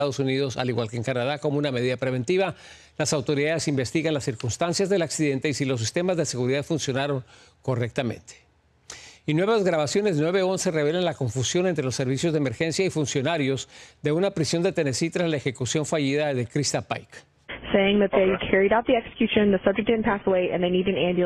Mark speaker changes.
Speaker 1: Estados Unidos, al igual que en Canadá, como una medida preventiva. Las autoridades investigan las circunstancias del accidente y si los sistemas de seguridad funcionaron correctamente. Y nuevas grabaciones de 911 revelan la confusión entre los servicios de emergencia y funcionarios de una prisión de Tennessee tras la ejecución fallida de Krista Pike.
Speaker 2: Saying that they carried out the execution, the subject didn't pass away, and they need an ambulance.